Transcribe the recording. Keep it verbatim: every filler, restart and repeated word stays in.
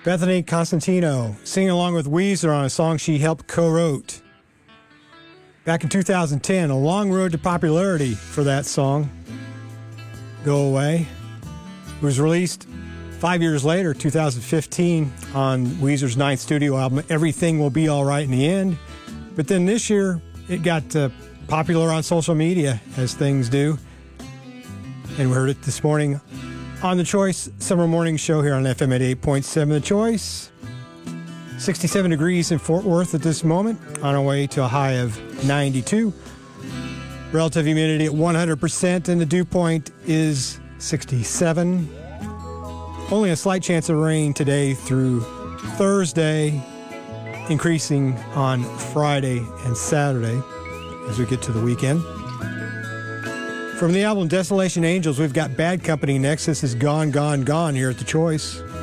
Bethany Constantino singing along with Weezer on a song she helped co-wrote. Back in two thousand ten, a long road to popularity for that song, Go Away. It was released five years later, two thousand fifteen, on Weezer's ninth studio album, Everything Will Be All Right in the End. But then this year, it got uh, popular on social media, as things do. And we heard it this morning on The Choice Summer Morning Show here on F M eighty-eight point seven The Choice. sixty-seven degrees in Fort Worth at this moment, on our way to a high of ninety-two. Relative humidity at one hundred percent, and the dew point is sixty-seven. Only a slight chance of rain today through Thursday, increasing on Friday and Saturday as we get to the weekend. From the album Desolation Angels, we've got Bad Company next. This is Gone, Gone, Gone here at The Choice.